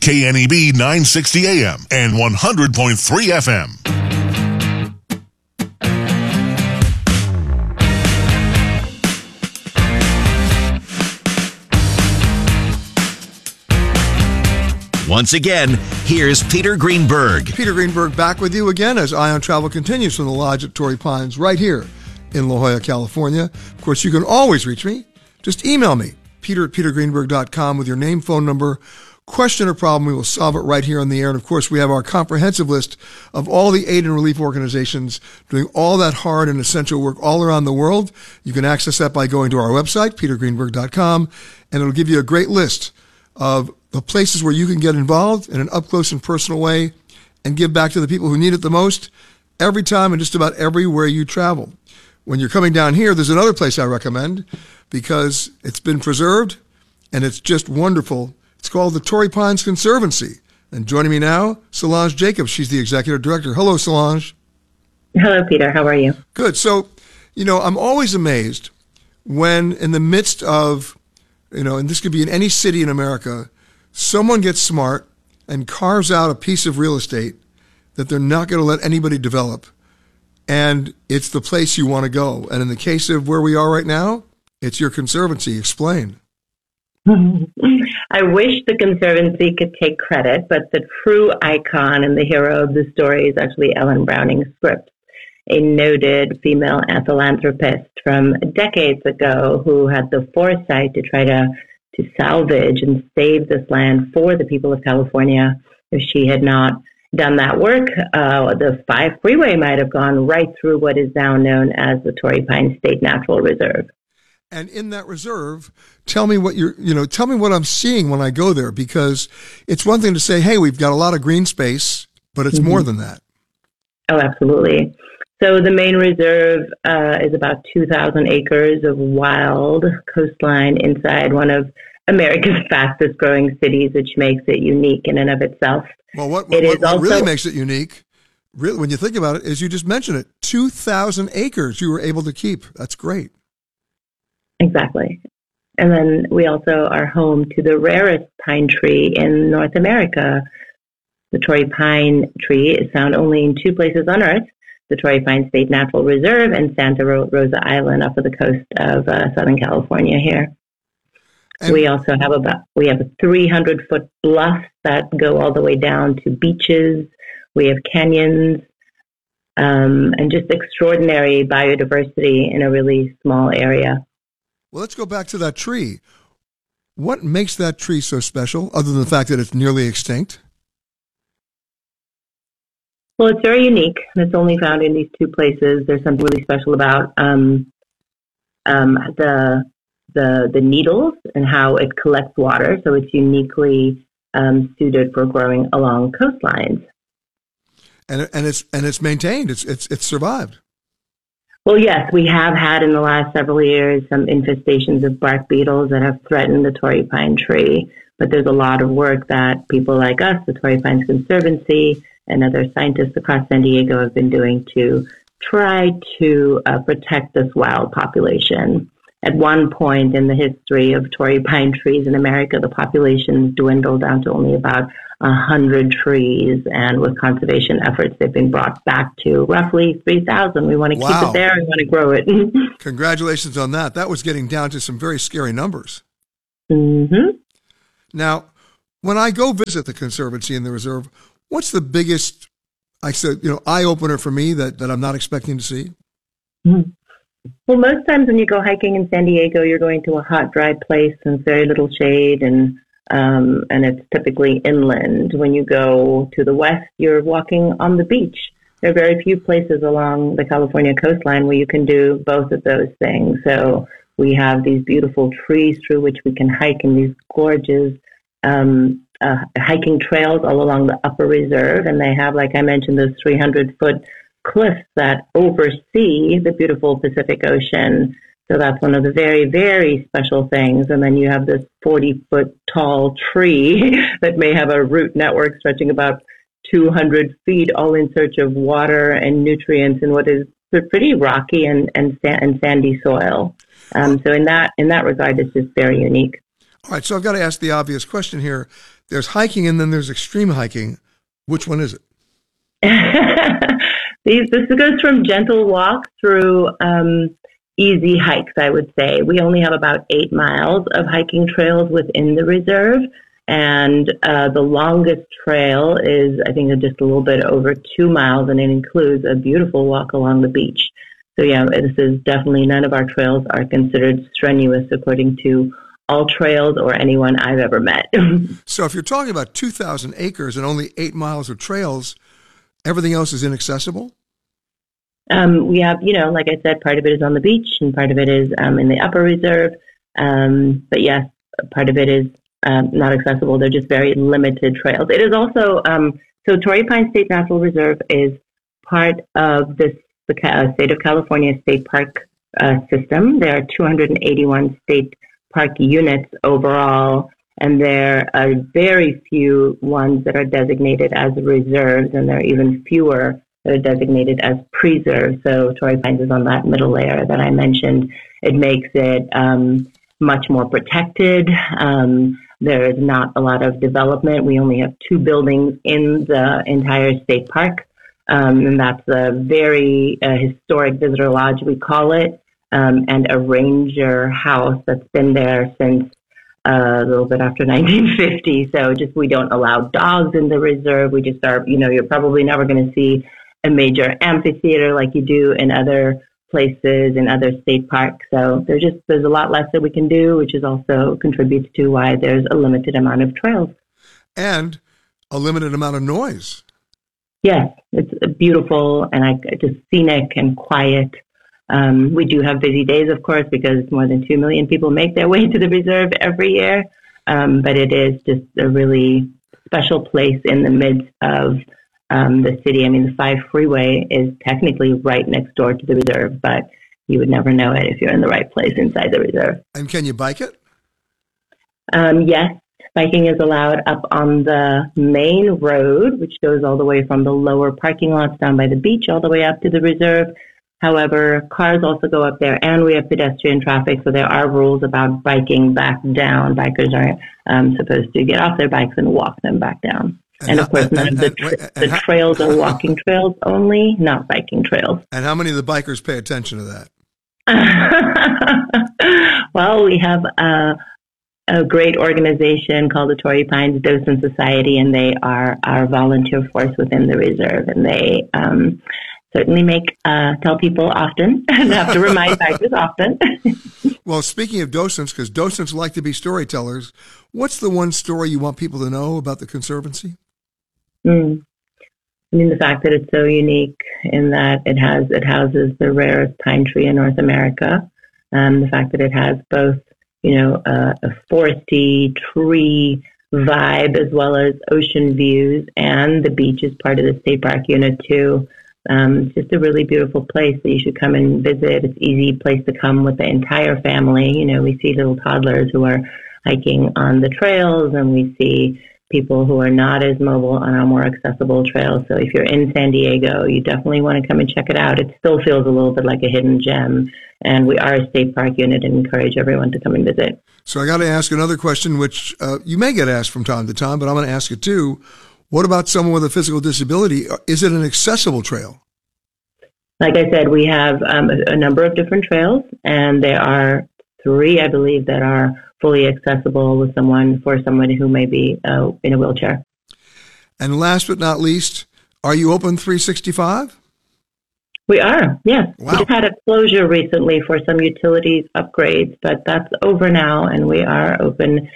KNEB 960 AM and 100.3 FM. Once again, here's Peter Greenberg. Peter Greenberg back with you again as Ion Travel continues from the Lodge at Torrey Pines right here in La Jolla, California. Of course, you can always reach me. Just email me, peter@petergreenberg.com with your name, phone number, question or problem. We will solve it right here on the air. And of course, we have our comprehensive list of all the aid and relief organizations doing all that hard and essential work all around the world. You can access that by going to our website, petergreenberg.com, and it'll give you a great list of the places where you can get involved in an up-close and personal way and give back to the people who need it the most every time and just about everywhere you travel. When you're coming down here, there's another place I recommend because it's been preserved and it's just wonderful. It's called the Torrey Pines Conservancy. And joining me now, Solange Jacobs. She's the executive director. Hello, Solange. Hello, Peter. How are you? Good. So, I'm always amazed when in the midst of, and this could be in any city in America, someone gets smart and carves out a piece of real estate that they're not going to let anybody develop. And it's the place you want to go. And in the case of where we are right now, it's your conservancy. Explain. I wish the Conservancy could take credit, but the true icon and the hero of the story is actually Ellen Browning Scripps, a noted female philanthropist from decades ago who had the foresight to try to salvage and save this land for the people of California. If she had not done that work, the 5 freeway might have gone right through what is now known as the Torrey Pines State Natural Reserve. And in that reserve, tell me what tell me what I'm seeing when I go there, because it's one thing to say, hey, we've got a lot of green space, but it's more than that. Oh, absolutely. So the main reserve is about 2,000 acres of wild coastline inside one of America's fastest growing cities, which makes it unique in and of itself. Well, what really makes it unique, really, when you think about it, is you just mentioned it, 2,000 acres you were able to keep. That's great. Exactly. And then we also are home to the rarest pine tree in North America. The Torrey pine tree is found only in 2 places on Earth, the Torrey Pines State Natural Reserve and Santa Rosa Island off of the coast of Southern California here. And we also have a 300-foot bluffs that go all the way down to beaches. We have canyons and just extraordinary biodiversity in a really small area. Well, let's go back to that tree. What makes that tree so special, other than the fact that it's nearly extinct? Well, it's very unique. It's only found in these 2 places. There's something really special about the needles and how it collects water. So it's uniquely suited for growing along coastlines. And it's maintained. It's survived. Well, yes, we have had in the last several years some infestations of bark beetles that have threatened the Torrey pine tree. But there's a lot of work that people like us, the Torrey Pines Conservancy, and other scientists across San Diego have been doing to try to protect this wild population. At one point in the history of Torrey pine trees in America, the population dwindled down to only about 100 trees, and with conservation efforts, they've been brought back to roughly 3,000. We want to keep it there. We want to grow it. Congratulations on that. That was getting down to some very scary numbers. Mm-hmm. Now, when I go visit the Conservancy in the reserve, what's the biggest, eye-opener for me that I'm not expecting to see? Mm-hmm. Well, most times when you go hiking in San Diego, you're going to a hot, dry place and very little shade, and it's typically inland. When you go to the west, you're walking on the beach. There are very few places along the California coastline where you can do both of those things. So we have these beautiful trees through which we can hike in these gorgeous hiking trails all along the upper reserve, and they have, like I mentioned, those 300-foot cliffs that oversee the beautiful Pacific Ocean. So that's one of the very, very special things. And then you have this 40-foot tall tree that may have a root network stretching about 200 feet, all in search of water and nutrients in what is pretty rocky and sandy soil. So in that regard, it's just very unique. All right, so I've got to ask the obvious question here. there's hiking and then there's extreme hiking. Which one is it? This goes from gentle walk through easy hikes, I would say. We only have about 8 miles of hiking trails within the reserve. And the longest trail is, I think, just a little bit over 2 miles, and it includes a beautiful walk along the beach. So, yeah, this is definitely, none of our trails are considered strenuous according to All Trails or anyone I've ever met. So if you're talking about 2,000 acres and only 8 miles of trails, everything else is inaccessible? We have, like I said, part of it is on the beach and part of it is in the upper reserve. But yes, part of it is not accessible. They're just very limited trails. It is also, so Torrey Pines State Natural Reserve is part of the State of California State Park system. There are 281 state park units overall, and there are very few ones that are designated as reserves, and there are even fewer that are designated as preserves. So Torrey Pines is on that middle layer that I mentioned. It makes it much more protected. There is not a lot of development. We only have 2 buildings in the entire state park, and that's a very historic visitor lodge, we call it, and a ranger house that's been there since a little bit after 1950. So just, we don't allow dogs in the reserve. We just are, you're probably never going to see a major amphitheater like you do in other places in other state parks. So there's a lot less that we can do, which is also contributes to why there's a limited amount of trails. And a limited amount of noise. Yes, it's beautiful and just scenic and quiet. We do have busy days, of course, because more than 2 million people make their way to the reserve every year. But it is just a really special place in the midst of the city. I mean, the 5 freeway is technically right next door to the reserve, but you would never know it if you're in the right place inside the reserve. And can you bike it? Yes, biking is allowed up on the main road, which goes all the way from the lower parking lots down by the beach all the way up to the reserve. However, cars also go up there, and we have pedestrian traffic, so there are rules about biking back down. Bikers are supposed to get off their bikes and walk them back down. And of course, none of the trails are walking trails only, not biking trails. And how many of the bikers pay attention to that? Well, we have a great organization called the Torrey Pines Docent Society, and they are our volunteer force within the reserve, and they certainly tell people often, and have to remind bikers often. Well, speaking of docents, because docents like to be storytellers, what's the one story you want people to know about the Conservancy? I mean, the fact that it's so unique in that it houses the rarest pine tree in North America. The fact that it has both, a foresty tree vibe as well as ocean views, and the beach is part of the state park unit too. It's just a really beautiful place that you should come and visit. It's an easy place to come with the entire family. We see little toddlers who are hiking on the trails, and we see people who are not as mobile on our more accessible trails. So if you're in San Diego, you definitely want to come and check it out. It still feels a little bit like a hidden gem, and we are a state park unit and encourage everyone to come and visit. So I got to ask another question, which you may get asked from time to time, but I'm going to ask it too. What about someone with a physical disability? Is it an accessible trail? Like I said, we have a number of different trails, and there are 3, I believe, that are fully accessible for someone who may be in a wheelchair. And last but not least, are you open 365? We are, yes. Wow. We just had a closure recently for some utilities upgrades, but that's over now, and we are open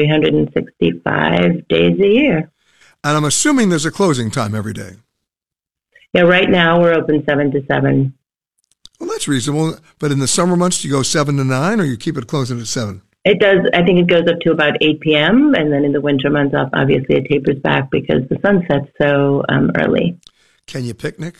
365 days a year. And I'm assuming there's a closing time every day. Yeah, right now we're open 7 to 7. Well, that's reasonable. But in the summer months, do you go 7 to 9, or you keep it closing at 7? It does. I think it goes up to about 8 p.m. And then in the winter months, obviously it tapers back because the sun sets so early. Can you picnic?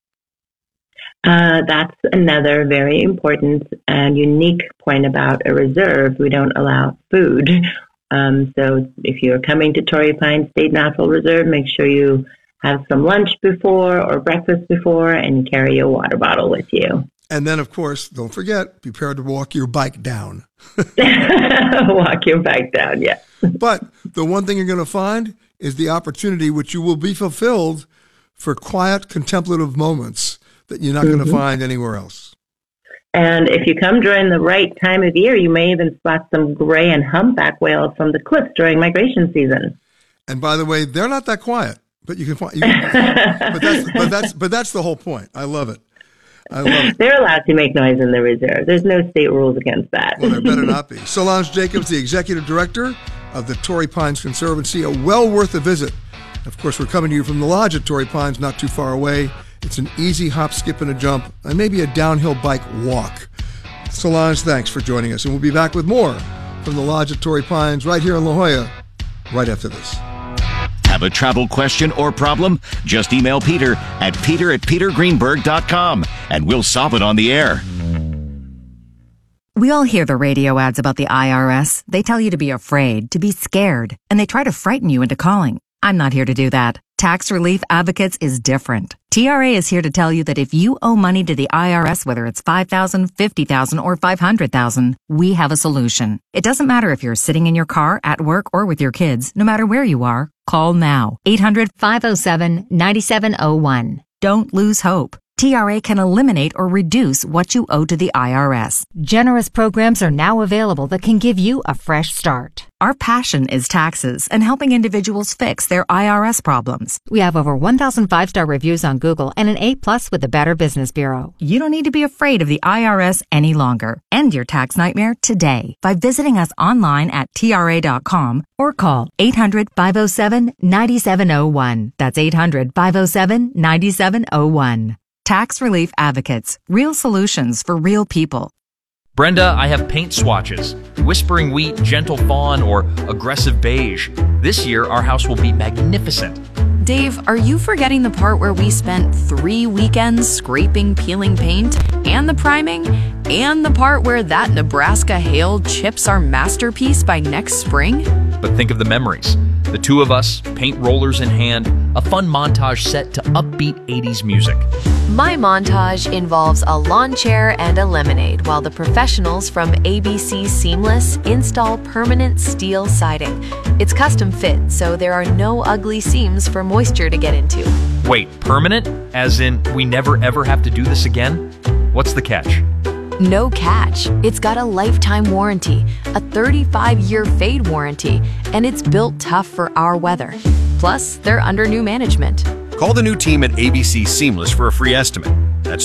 That's another very important and unique point about a reserve. We don't allow food. So if you're coming to Torrey Pines State Natural Reserve, make sure you have some lunch before or breakfast before and carry a water bottle with you. And then, of course, don't forget, be prepared to walk your bike down. Walk your bike down, yeah. But the one thing you're going to find is the opportunity which you will be fulfilled for quiet, contemplative moments that you're not going to find anywhere else. And if you come during the right time of year, you may even spot some gray and humpback whales from the cliffs during migration season. And by the way, they're not that quiet, but you can find. But that's the whole point. I love it. They're allowed to make noise in the reserve. There's no state rules against that. Well, there better not be. Solange Jacobs, the executive director of the Torrey Pines Conservancy, well worth a visit. Of course, we're coming to you from the lodge at Torrey Pines, not too far away. It's an easy hop, skip, and a jump, and maybe a downhill bike walk. Solange, thanks for joining us, and we'll be back with more from the lodge at Torrey Pines right here in La Jolla, right after this. Have a travel question or problem? Just email Peter at peter@petergreenberg.com, and we'll solve it on the air. We all hear the radio ads about the IRS. They tell you to be afraid, to be scared, and they try to frighten you into calling. I'm not here to do that. Tax Relief Advocates is different. TRA is here to tell you that if you owe money to the IRS, whether it's $5,000, $50,000, or $500,000, we have a solution. It doesn't matter if you're sitting in your car, at work, or with your kids. No matter where you are, call now. 800-507-9701. Don't lose hope. TRA can eliminate or reduce what you owe to the IRS. Generous programs are now available that can give you a fresh start. Our passion is taxes and helping individuals fix their IRS problems. We have over 1,000 5-star reviews on Google and an A+ with the Better Business Bureau. You don't need to be afraid of the IRS any longer. End your tax nightmare today by visiting us online at TRA.com or call 800-507-9701. That's 800-507-9701. Tax Relief Advocates. Real solutions for real people. Brenda, I have paint swatches. Whispering Wheat, Gentle Fawn, or Aggressive Beige. This year, our house will be magnificent. Dave, are you forgetting the part where we spent 3 weekends scraping, peeling paint, and the priming, and the part where that Nebraska hail chips our masterpiece by next spring? But think of the memories. The two of us, paint rollers in hand, a fun montage set to upbeat 80s music. My montage involves a lawn chair and a lemonade while the professionals from ABC Seamless install permanent steel siding. It's custom fit, so there are no ugly seams for moisture to get into. Wait, permanent? As in, we never ever have to do this again? What's the catch? No catch. It's got a lifetime warranty, a 35-year fade warranty, and it's built tough for our weather. Plus, they're under new management. Call the new team at ABC Seamless for a free estimate. That's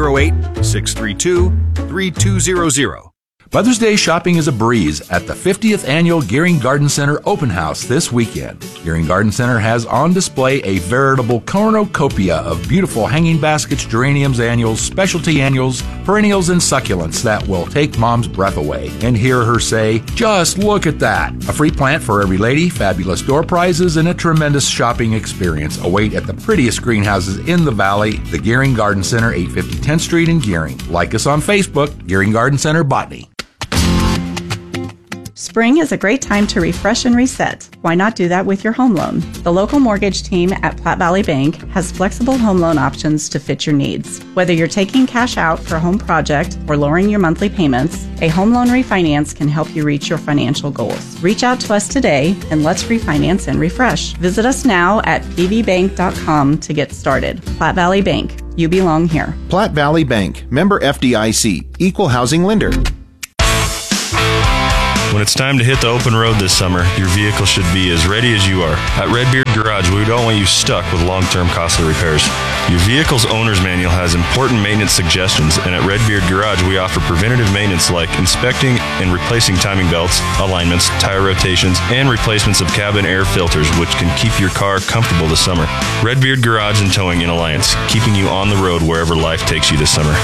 308-632-3200. Mother's Day shopping is a breeze at the 50th Annual Gearing Garden Center Open House this weekend. Gearing Garden Center has on display a veritable cornucopia of beautiful hanging baskets, geraniums, annuals, specialty annuals, perennials, and succulents that will take Mom's breath away. And hear her say, "Just look at that!" A free plant for every lady, fabulous door prizes, and a tremendous shopping experience await at the prettiest greenhouses in the valley, the Gearing Garden Center, 850 10th Street in Gearing. Like us on Facebook, Gearing Garden Center Botany. Spring is a great time to refresh and reset. Why not do that with your home loan? The local mortgage team at Platte Valley Bank has flexible home loan options to fit your needs. Whether you're taking cash out for a home project or lowering your monthly payments, a home loan refinance can help you reach your financial goals. Reach out to us today and let's refinance and refresh. Visit us now at pvbank.com to get started. Platte Valley Bank. You belong here. Platte Valley Bank. Member FDIC. Equal housing lender. When it's time to hit the open road this summer, your vehicle should be as ready as you are. At Redbeard Garage, we don't want you stuck with long-term costly repairs. Your vehicle's owner's manual has important maintenance suggestions, and at Redbeard Garage, we offer preventative maintenance like inspecting and replacing timing belts, alignments, tire rotations, and replacements of cabin air filters, which can keep your car comfortable this summer. Redbeard Garage and Towing in Alliance, keeping you on the road wherever life takes you this summer.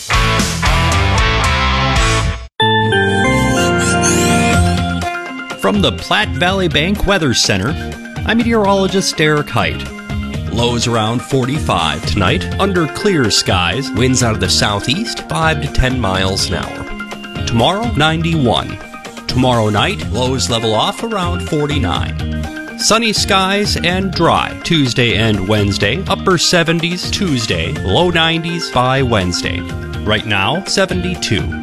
From the Platte Valley Bank Weather Center, I'm meteorologist Derek Height. Lows around 45 tonight, under clear skies, winds out of the southeast, 5 to 10 miles an hour. Tomorrow, 91. Tomorrow night, lows level off around 49. Sunny skies and dry Tuesday and Wednesday, upper 70s Tuesday, low 90s by Wednesday. Right now, 72.